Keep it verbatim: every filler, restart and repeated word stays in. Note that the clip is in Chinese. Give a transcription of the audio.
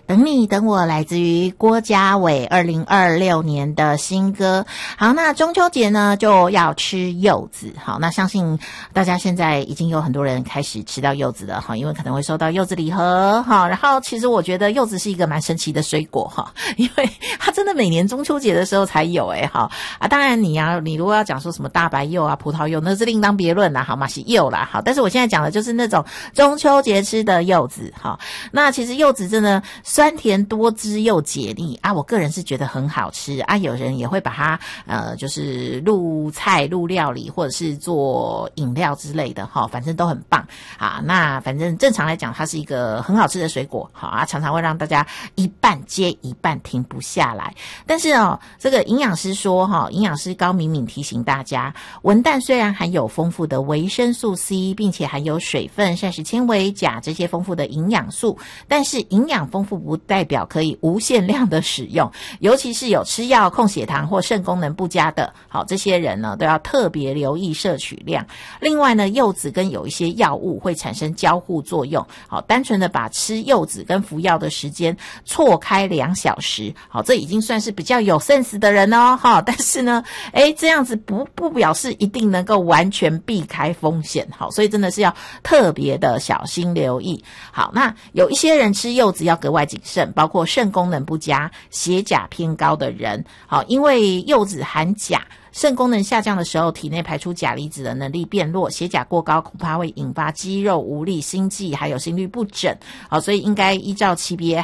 等你等我，来自于郭家伟二零二六年的新歌。好，那中秋节呢就要吃柚子。好，那相信大家现在已经有很多人开始吃到柚子了哈，因为可能会收到柚子礼盒哈。然后其实我觉得柚子是一个蛮神奇的水果哈，因为它真的每年中秋节的时候才有诶哈啊。当然你啊，你如果要讲说什么大白柚啊、葡萄柚，那是另当别论啦，好嘛，是柚啦。好，但是我现在讲的就是那种中秋节吃的柚子哈。那其实柚子真的酸甜多汁又解腻啊，我个人是觉得很好吃啊。有人也会把它呃，就是入菜、入料理，或者是做饮料之类的哈，反正都很棒啊。那反正正常来讲，它是一个很好吃的水果，好啊，常常会让大家一半接一半停不下来。但是哦，这个营养师说哈，营养师高敏敏提醒大家，文旦虽然含有丰富的维生素 C， 并且含有水分、膳食纤维、钾这些丰富的营养素，但是营养丰富不代表可以无限量的使用，尤其是有吃药、控血糖或肾功能不佳的，好，这些人呢都要特别留意摄取量。另外呢，柚子跟有一些药物会产生交互作用，好，单纯的把吃柚子跟服药的时间错开两小时，好，这已经算是比较有 sense 的人哦，哈，但是呢，诶，这样子不不表示一定能够完全避开风险，好，所以真的是要特别的小心留意。好，那有一些人吃柚子要格外谨慎，包括肾功能不佳、血钾偏高的人，好，因为柚子含钾，肾功能下降的时候，体内排出钾离子的能力变弱，血钾过高恐怕会引发肌肉无力、心悸还有心律不整，好，所以应该依照级别